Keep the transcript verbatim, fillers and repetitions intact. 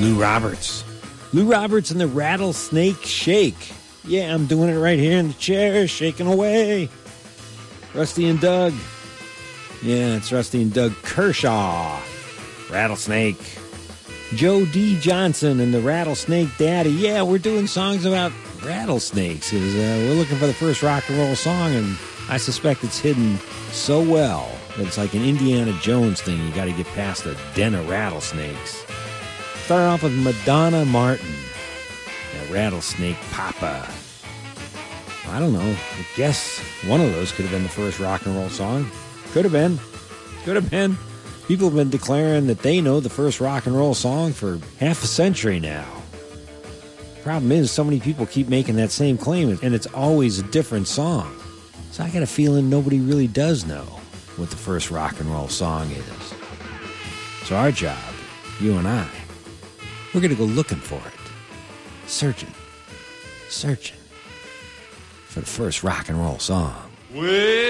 Lou Roberts. Lou Roberts and the Rattlesnake Shake. Yeah, I'm doing it right here in the chair, shaking away. Rusty and Doug. Yeah, it's Rusty and Doug Kershaw. Rattlesnake. Joe D. Johnson and the Rattlesnake Daddy. Yeah, we're doing songs about rattlesnakes. Cause, uh, we're looking for the first rock and roll song, and I suspect it's hidden so well that it's like an Indiana Jones thing. You got to get past a den of rattlesnakes. Started off with Madonna Martin, that Rattlesnake Papa. I don't know. I guess one of those could have been the first rock and roll song. Could have been. Could have been. People have been declaring that they know the first rock and roll song for half a century now. Problem is, so many people keep making that same claim, and it's always a different song. So I got a feeling nobody really does know what the first rock and roll song is. So our job, you and I, we're going to go looking for it. Searching. Searching for the first rock and roll song. Well.